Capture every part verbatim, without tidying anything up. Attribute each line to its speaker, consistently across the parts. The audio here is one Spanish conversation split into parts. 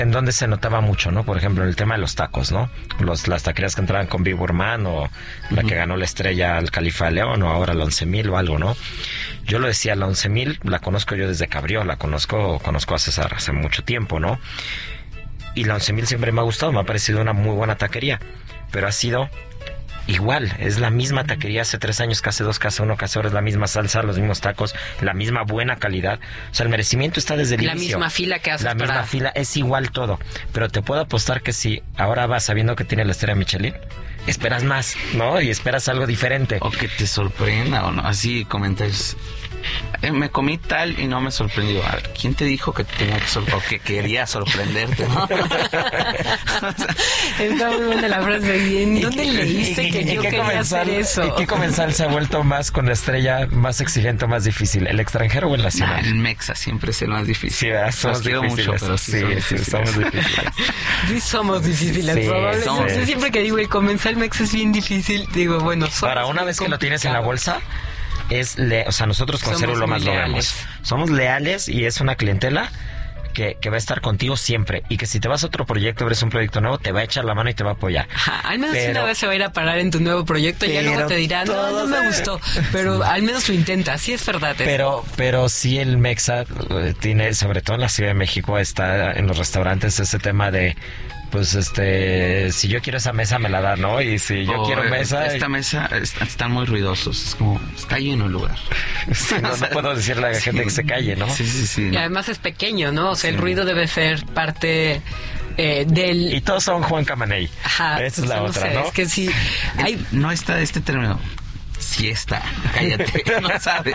Speaker 1: en donde se notaba mucho, ¿no? Por ejemplo, en el tema de los tacos, ¿no? Los, las taquerías que entraban con Big Gourmand o la uh-huh. que ganó la estrella al Califa de León o ahora la once mil o algo, ¿no? Yo lo decía, la once mil la conozco yo desde Cabrió, la conozco, conozco a César hace mucho tiempo, ¿no? Y la once mil siempre me ha gustado, me ha parecido una muy buena taquería, pero ha sido igual, es la misma taquería hace tres años, que hace dos, que hace uno, que hace ahora, es la misma salsa, los mismos tacos, la misma buena calidad. O sea, el merecimiento está desde el
Speaker 2: la
Speaker 1: inicio.
Speaker 2: La misma fila que haces
Speaker 1: La
Speaker 2: para...
Speaker 1: misma fila, es igual todo. Pero te puedo apostar que si ahora vas sabiendo que tiene la estrella Michelin, esperas más, ¿no? Y esperas algo diferente.
Speaker 3: O que te sorprenda, o no, así comentarios... Eh, me comí tal y no me sorprendió. A ver, ¿quién te dijo que tenía que sorprender o que quería sorprenderte, no?
Speaker 2: Está muy buena la frase. ¿En dónde leíste
Speaker 1: y,
Speaker 2: que
Speaker 1: y,
Speaker 2: yo
Speaker 1: y
Speaker 2: quería
Speaker 1: comensal,
Speaker 2: hacer eso?
Speaker 1: ¿Y qué comensal se ha vuelto más con la estrella, más exigente, más difícil? ¿El extranjero o el nacional?
Speaker 3: Nah, el mexa siempre es el más difícil.
Speaker 1: Sí, ¿verdad? Somos difíciles.
Speaker 3: Mucho, pero sí,
Speaker 1: sí, sí, somos difíciles.
Speaker 2: Sí, somos difíciles.
Speaker 1: Sí,
Speaker 2: probablemente.
Speaker 1: somos.
Speaker 2: Yo siempre que digo el comensal mexa es bien difícil, digo, bueno,
Speaker 1: para una vez que lo tienes en la bolsa, es le, o sea, nosotros con Cero lo más lo vemos. Somos leales y es una clientela que, que va a estar contigo siempre, y que si te vas a otro proyecto, eres un proyecto nuevo, te va a echar la mano y te va a apoyar.
Speaker 2: Ajá, al menos
Speaker 1: pero,
Speaker 2: una vez se va a ir a parar en tu nuevo proyecto y ya luego te dirá, no, no me gustó, pero al menos lo intenta, sí es verdad.
Speaker 1: Pero, pero sí el Mexa tiene, sobre todo en la Ciudad de México, está en los restaurantes ese tema de, pues este, si yo quiero esa mesa me la da, ¿no? Y si yo oh, quiero mesa...
Speaker 3: Esta y... mesa está, están muy ruidosos, es como, está lleno el lugar.
Speaker 1: Sí, no, no puedo decirle a la gente sí, que se calle, ¿no?
Speaker 3: Sí, sí, sí.
Speaker 2: Y además es pequeño, ¿no? O sea, sí. El ruido debe ser parte... Eh, del...
Speaker 1: Y todos son Juan Camaney. Ajá. Esa es la
Speaker 2: no
Speaker 1: otra,
Speaker 2: sé,
Speaker 1: ¿no?
Speaker 2: Es que sí... Hay...
Speaker 3: No está este término... Siesta, cállate, no sabes.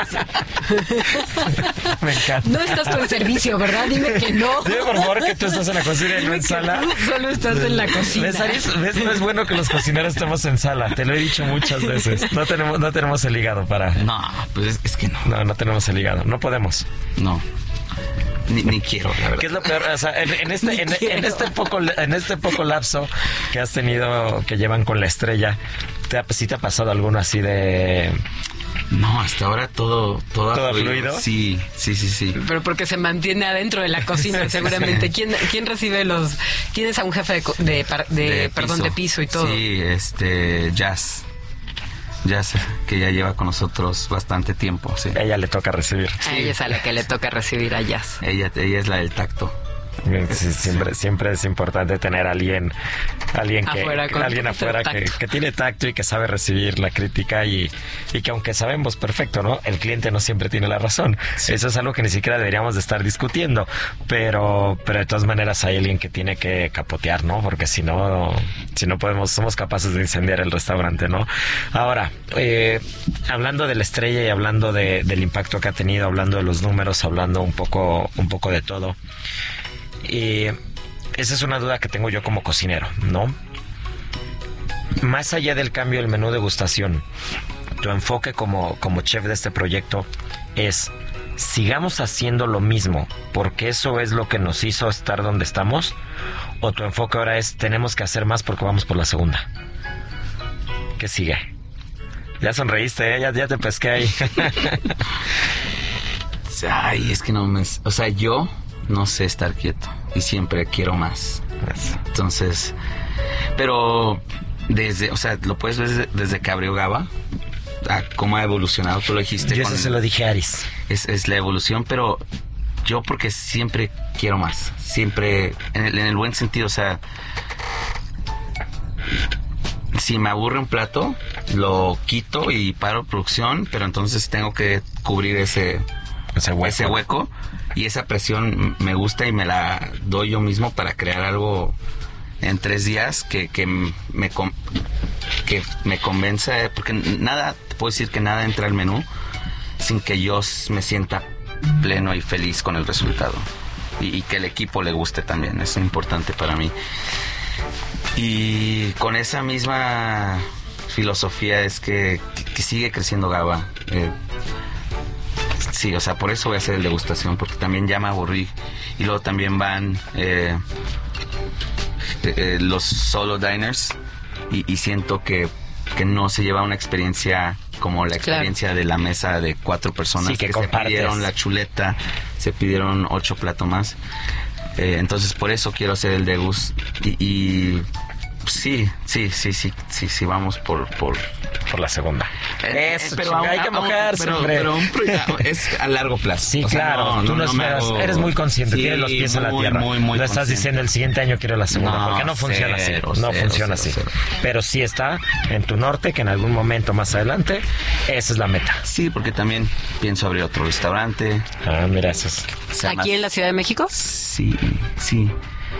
Speaker 1: Me encanta.
Speaker 2: No estás tú en servicio, ¿verdad? Dime que no.
Speaker 1: Dime por favor que tú estás en la cocina y no en sala.
Speaker 2: Tú solo estás en la cocina.
Speaker 1: ¿Ves, Aris? ¿Ves? No es bueno que los cocineros estemos en sala. Te lo he dicho muchas veces. No tenemos, no tenemos el hígado para...
Speaker 3: No, pues es, es que no.
Speaker 1: No, no tenemos el hígado. No podemos.
Speaker 3: No. Ni, ni quiero, la verdad.
Speaker 1: ¿Qué es lo peor? O sea, en, en este en, en este poco en este poco lapso que has tenido, que llevan con la estrella, ¿te ha, sí te ha pasado alguno así de...?
Speaker 3: No, hasta ahora todo todo,
Speaker 1: ¿Todo fluido? fluido.
Speaker 3: Sí, sí, sí, sí.
Speaker 2: Pero porque se mantiene adentro de la cocina, seguramente. ¿Quién quién recibe los? ¿Tienes a un jefe de de, de, de perdón piso. de piso y todo?
Speaker 3: Sí, este Jazz. Jazz, que ya lleva con nosotros bastante tiempo, sí.
Speaker 1: A ella le toca recibir.
Speaker 2: A ella es a la que le toca recibir a Jazz.
Speaker 3: Ella ella es la del tacto.
Speaker 1: Sí, siempre siempre es importante tener a alguien alguien que
Speaker 2: afuera,
Speaker 1: que, alguien afuera que, que tiene tacto y que sabe recibir la crítica, y, y que aunque sabemos perfecto, ¿no? El cliente no siempre tiene la razón. Sí. Eso es algo que ni siquiera deberíamos de estar discutiendo, pero pero de todas maneras hay alguien que tiene que capotear, ¿no? Porque si no si no podemos somos capaces de incendiar el restaurante, ¿no? Ahora, eh, hablando de la estrella y hablando de, del impacto que ha tenido, hablando de los números, hablando un poco un poco de todo. Y esa es una duda que tengo yo como cocinero, ¿no? Más allá del cambio del menú degustación, tu enfoque como, como chef de este proyecto es: sigamos haciendo lo mismo porque eso es lo que nos hizo estar donde estamos, o tu enfoque ahora es: tenemos que hacer más porque vamos por la segunda. ¿Qué sigue? Ya sonreíste, ¿eh? ya, ya te pesqué ahí.
Speaker 3: Ay, es que no me... O sea, yo... no sé estar quieto y siempre quiero más. Entonces, pero desde, o sea, lo puedes ver desde, desde que abrió Gaba, a cómo ha evolucionado. Tú lo dijiste.
Speaker 1: Yo eso con, se lo dije a Aris.
Speaker 3: Es, es la evolución, pero yo porque siempre quiero más, siempre en el, en el buen sentido. O sea, si me aburre un plato, lo quito y paro producción, pero entonces tengo que cubrir ese
Speaker 1: ese hueco.
Speaker 3: Ese hueco. Y esa presión me gusta y me la doy yo mismo para crear algo en tres días que, que me que me convenza, porque nada, te puedo decir que nada entra al menú sin que yo me sienta pleno y feliz con el resultado. Y, y que el equipo le guste también, eso es importante para mí. Y con esa misma filosofía es que, que sigue creciendo Gaba. Eh, Sí, o sea, por eso voy a hacer el degustación, porque también ya me aburrí. Y luego también van eh, eh, los solo diners y, y siento que, que no se lleva una experiencia como la experiencia claro. de la mesa de cuatro personas
Speaker 1: sí, que,
Speaker 3: que
Speaker 1: compartes.
Speaker 3: Se pidieron la chuleta, se pidieron ocho platos más. Eh, entonces por eso quiero hacer el degust y, y sí, sí, sí, sí, sí, sí, vamos por por,
Speaker 1: por la segunda.
Speaker 3: Eh,
Speaker 1: Eso,
Speaker 3: pero
Speaker 1: chinga,
Speaker 3: aún-
Speaker 1: hay que
Speaker 3: aún-
Speaker 1: mojarse,
Speaker 3: pero,
Speaker 1: hombre.
Speaker 3: pero un proyecto es a largo plazo.
Speaker 1: Sí,
Speaker 3: O sea,
Speaker 1: claro, tú no,
Speaker 3: me
Speaker 1: esperas,
Speaker 3: hago-
Speaker 1: eres muy consciente,
Speaker 3: Sí,
Speaker 1: tienes los pies en la
Speaker 3: muy,
Speaker 1: tierra.
Speaker 3: muy, muy
Speaker 1: no estás
Speaker 3: consciente.
Speaker 1: diciendo el siguiente año quiero la segunda,
Speaker 3: No,
Speaker 1: porque no funciona
Speaker 3: cero,
Speaker 1: así, no
Speaker 3: cero,
Speaker 1: funciona
Speaker 3: cero,
Speaker 1: así.
Speaker 3: cero.
Speaker 1: Pero sí está en tu norte, que en algún momento más adelante, esa es la meta.
Speaker 3: Sí, porque también pienso abrir otro restaurante.
Speaker 1: Ah, mira, eso es.
Speaker 3: sea
Speaker 2: ¿Aquí
Speaker 3: más-
Speaker 2: en la Ciudad de México?
Speaker 3: Sí, sí.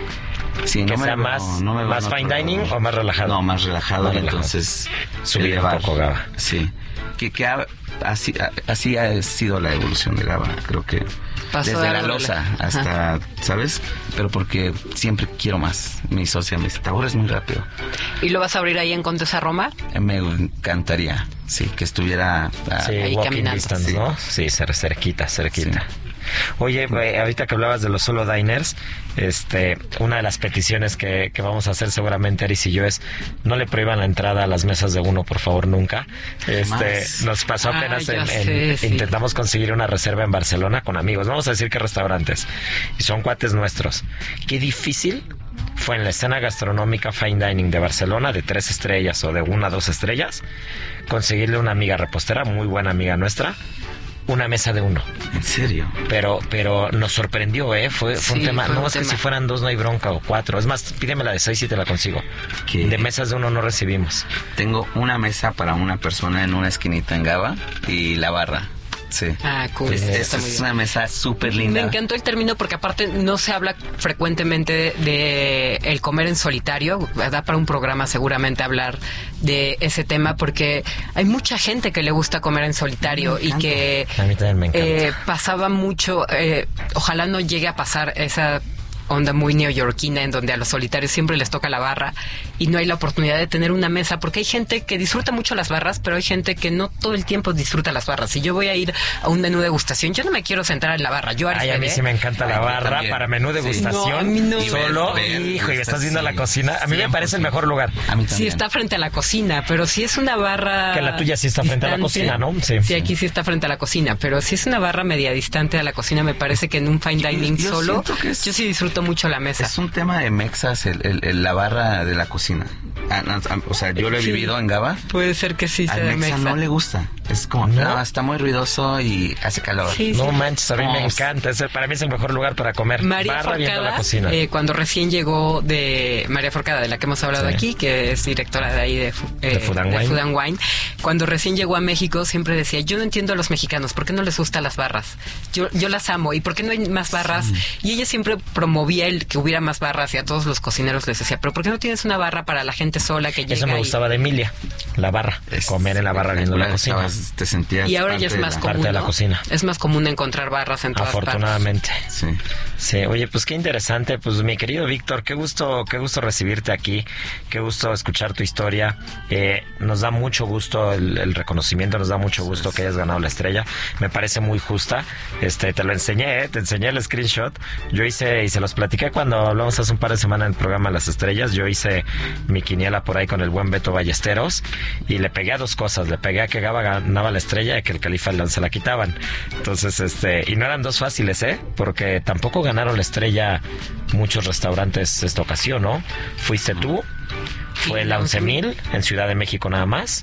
Speaker 3: Sí,
Speaker 1: Que
Speaker 3: no me
Speaker 1: sea
Speaker 3: veo-
Speaker 1: más,
Speaker 3: no me veo
Speaker 1: más
Speaker 3: en
Speaker 1: fine
Speaker 3: otro-
Speaker 1: dining o más relajado.
Speaker 3: No, más relajado,
Speaker 1: Más
Speaker 3: y
Speaker 1: relajado.
Speaker 3: entonces
Speaker 1: Subir un
Speaker 3: elevar.
Speaker 1: poco Gaba.
Speaker 3: Sí. Que, que ha- así, ha- así ha sido la evolución de Gaba, creo que
Speaker 2: Pasó
Speaker 3: desde la
Speaker 2: algo de
Speaker 3: losa
Speaker 2: la-
Speaker 3: hasta, ¿sabes? Pero porque siempre quiero más. Mi socia me dice, te aburres muy rápido.
Speaker 2: ¿Y lo vas a abrir ahí en Condesa Roma?
Speaker 3: Eh, Me encantaría, sí, que estuviera... ah,
Speaker 1: Sí,
Speaker 2: Ahí
Speaker 1: walking
Speaker 2: caminando.
Speaker 1: distance,
Speaker 3: Sí.
Speaker 1: ¿no? Sí, cer- cerquita, cerquita.
Speaker 3: Sí.
Speaker 1: Oye, eh, ahorita que hablabas de los solo diners, este, una de las peticiones que, que vamos a hacer seguramente Aris y yo es no le prohíban la entrada a las mesas de uno, por favor, nunca. Este,
Speaker 3: Jamás.
Speaker 1: nos pasó
Speaker 2: Ah,
Speaker 1: apenas
Speaker 2: ya
Speaker 1: en, en-
Speaker 2: sé, sí.
Speaker 1: intentamos conseguir una reserva en Barcelona con amigos, vamos a decir que restaurantes, y son cuates nuestros. Qué difícil fue en la escena gastronómica fine dining de Barcelona, de tres estrellas o de una, dos estrellas, conseguirle una amiga repostera, muy buena amiga nuestra, una mesa de uno.
Speaker 3: ¿En serio?
Speaker 1: Pero, pero nos sorprendió, ¿eh? Fue, fue un
Speaker 2: Sí,
Speaker 1: tema.
Speaker 2: fue
Speaker 1: No,
Speaker 2: un
Speaker 1: es que
Speaker 2: tema.
Speaker 1: si fueran dos no hay bronca, o cuatro. Es más, pídeme la de seis y te la consigo.
Speaker 3: ¿Qué?
Speaker 1: De mesas de uno no recibimos.
Speaker 3: Tengo una mesa para una persona en una esquinita en Gaba y la barra. Sí.
Speaker 2: Ah, cool.
Speaker 3: Es,
Speaker 2: Está
Speaker 3: es-
Speaker 2: muy
Speaker 3: es
Speaker 2: bien.
Speaker 3: una mesa súper
Speaker 2: Me
Speaker 3: linda.
Speaker 2: encantó el término porque aparte no se habla frecuentemente de, de el comer en solitario. Da para un programa seguramente hablar de ese tema porque hay mucha gente que le gusta comer en solitario
Speaker 3: Me
Speaker 2: y
Speaker 3: encanta.
Speaker 2: que
Speaker 1: A mí también me encanta.
Speaker 2: eh, pasaba mucho, eh, ojalá no llegue a pasar esa onda muy neoyorquina en donde a los solitarios siempre les toca la barra y no hay la oportunidad de tener una mesa porque hay gente que disfruta mucho las barras, pero hay gente que no todo el tiempo disfruta las barras. Si yo voy a ir a un menú degustación, yo no me quiero sentar en la barra. Yo
Speaker 1: Ay, a mí
Speaker 2: Arisbel,
Speaker 1: sí me encanta la
Speaker 3: Ay, yo
Speaker 1: barra
Speaker 3: también.
Speaker 1: para menú
Speaker 3: Sí.
Speaker 1: degustación.
Speaker 2: No, a mí no.
Speaker 1: Solo,
Speaker 3: Y ver, ver,
Speaker 1: hijo, y estás viendo la
Speaker 3: sí,
Speaker 1: cocina. A mí me
Speaker 3: cien por
Speaker 1: parece el
Speaker 3: ciento.
Speaker 1: mejor lugar.
Speaker 3: A mí también.
Speaker 2: Sí está frente a la cocina, pero si es una barra...
Speaker 1: Que la tuya sí está frente a la
Speaker 2: distante,
Speaker 1: cocina, ¿no? Sí.
Speaker 2: Sí, aquí sí está frente a la cocina, pero si es una barra media distante a la cocina, me parece que en un fine dining
Speaker 3: yo
Speaker 2: solo,
Speaker 3: siento que es-
Speaker 2: yo sí disfruto mucho la mesa.
Speaker 3: Es un tema de mexas, el, el- el- la barra de la cocina. Ah, no, ah, o sea, yo lo he
Speaker 2: Sí.
Speaker 3: vivido en Gaba.
Speaker 2: Puede ser que sí sea
Speaker 3: Al
Speaker 2: de
Speaker 3: mexa
Speaker 2: mexa.
Speaker 3: no le gusta. Es como,
Speaker 1: ¿No?
Speaker 3: no, está muy ruidoso y hace calor.
Speaker 2: Sí,
Speaker 1: No
Speaker 2: sí.
Speaker 1: manches, a mí me
Speaker 3: No.
Speaker 1: encanta. Ese, para mí es el mejor lugar para comer.
Speaker 2: María
Speaker 1: barra viendo la
Speaker 2: Forcada,
Speaker 1: cocina.
Speaker 2: eh, cuando recién llegó de María Forcada, de la que hemos hablado
Speaker 1: Sí.
Speaker 2: aquí, que es directora de ahí de, fu- eh,
Speaker 1: De Food and
Speaker 2: de
Speaker 1: Wine.
Speaker 2: Food and Wine, cuando recién llegó a México siempre decía, yo no entiendo a los mexicanos, ¿por qué no les gustan las barras? Yo, yo las amo, ¿y por qué no hay más barras? Y ella siempre promovía el que hubiera más barras y a todos los cocineros les decía, pero ¿por qué no tienes una barra para la gente sola que llega
Speaker 1: Eso me
Speaker 2: y-
Speaker 1: gustaba de Emilia, la barra.
Speaker 3: Es
Speaker 1: comer en la barra viendo la
Speaker 3: espectacular,
Speaker 1: cocina.
Speaker 3: estabas- te sentías
Speaker 2: Y ahora ya
Speaker 3: parte
Speaker 2: es
Speaker 3: de
Speaker 2: más
Speaker 3: la-
Speaker 2: común,
Speaker 1: parte de la
Speaker 2: ¿no?
Speaker 1: cocina.
Speaker 2: Es más común encontrar barras en todas partes.
Speaker 1: Afortunadamente.
Speaker 3: Sí.
Speaker 1: Sí, oye, pues qué interesante, pues mi querido Víctor, qué gusto, qué gusto recibirte aquí, qué gusto escuchar tu historia, eh, nos da mucho gusto el, el reconocimiento, nos da mucho gusto que hayas ganado la estrella, me parece muy justa, este, te lo enseñé, eh, te enseñé el screenshot, yo hice, y se los platiqué cuando hablamos hace un par de semanas en el programa Las Estrellas, yo hice mi quiniela por ahí con el buen Beto Ballesteros, y le pegué a dos cosas, le pegué a que Gaba ganaba la estrella y que el Califa se la quitaban, entonces, este, y no eran dos fáciles, eh, porque tampoco ganaron la estrella muchos restaurantes esta ocasión, ¿no? Fuiste tú, fue
Speaker 2: Sí,
Speaker 1: la
Speaker 2: la
Speaker 1: once mil en Ciudad de México nada más.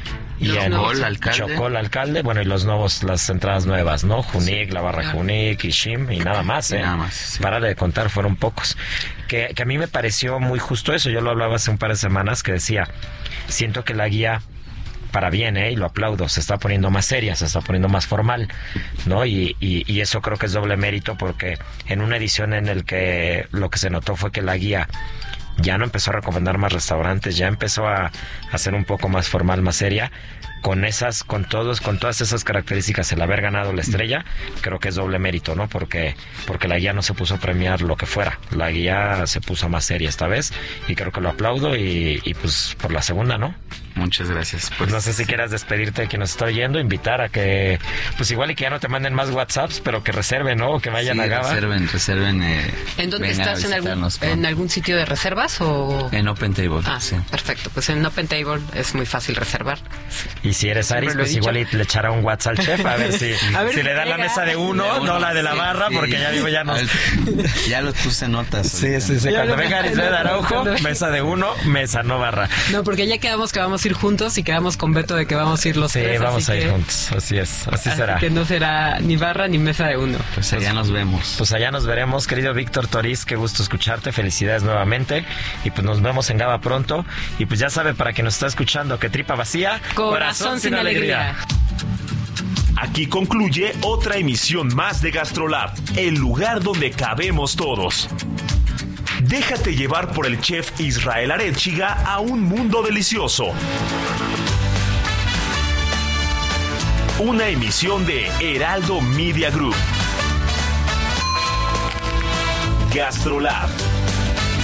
Speaker 1: Y
Speaker 2: Los
Speaker 1: en
Speaker 2: nuevos.
Speaker 3: Chocó el alcalde.
Speaker 1: Chocó el alcalde, bueno, y los nuevos, las entradas nuevas, ¿no? Junik, la barra
Speaker 2: claro.
Speaker 1: Junik y Shim, y nada más,
Speaker 3: Y
Speaker 1: ¿eh?
Speaker 3: nada más, sí.
Speaker 1: Para de contar, fueron pocos. Que, que a mí me pareció muy justo eso, yo lo hablaba hace un par de semanas, que decía, siento que la guía para bien, ¿eh? Y lo aplaudo, se está poniendo más seria, se está poniendo más formal, ¿no? Y, y, y eso creo que es doble mérito porque en una edición en el que lo que se notó fue que la guía ya no empezó a recomendar más restaurantes, ya empezó a, a hacer un poco más formal, más seria, con esas, con todos, con todas esas características, el haber ganado la estrella, creo que es doble mérito, ¿no? Porque, porque la guía no se puso a premiar lo que fuera, la guía se puso más seria esta vez, y creo que lo aplaudo y, y pues por la segunda, ¿no?
Speaker 3: Muchas gracias.
Speaker 1: Pues no sé si quieras despedirte de quien nos está oyendo, invitar a que, pues igual y que ya no te manden más WhatsApps, pero que reserven, ¿no? O que vayan
Speaker 3: sí,
Speaker 1: a Gaba.
Speaker 3: reserven, reserven. Eh,
Speaker 2: ¿En dónde estás? ¿En algún, ¿En algún sitio de reservas o...?
Speaker 3: En Open Table,
Speaker 2: ah,
Speaker 3: sí.
Speaker 2: Perfecto. Pues en Open Table es muy fácil reservar.
Speaker 1: Y si eres Aris, pues igual y le echará un WhatsApp al chef, a ver si, a ver si le dan la mesa de uno, de uno, no la de la sí, barra, sí. Porque ya digo, ya no...
Speaker 3: Ya los puse notas.
Speaker 1: Sí, sí, sí. Cuando venga Aris de Araujo, mesa de uno, mesa, no barra.
Speaker 2: No, porque ya quedamos que vamos a ir juntos y quedamos con Beto de que vamos a ir los
Speaker 1: sí,
Speaker 2: tres.
Speaker 1: Sí, vamos a ir
Speaker 2: que,
Speaker 1: juntos, así es, así, así será.
Speaker 2: Que no será ni barra ni mesa de uno.
Speaker 3: Pues allá nos vemos.
Speaker 1: Pues allá nos veremos, querido Víctor Toriz, qué gusto escucharte, felicidades nuevamente. Y pues nos vemos en Gaba pronto. Y pues ya sabe, para quien nos está escuchando, que tripa vacía,
Speaker 2: corazón, corazón sin, sin alegría. alegría.
Speaker 4: Aquí concluye otra emisión más de GastroLab, el lugar donde cabemos todos. Déjate llevar por el chef Israel Arechiga a un mundo delicioso. Una emisión de Heraldo Media Group. GastroLab.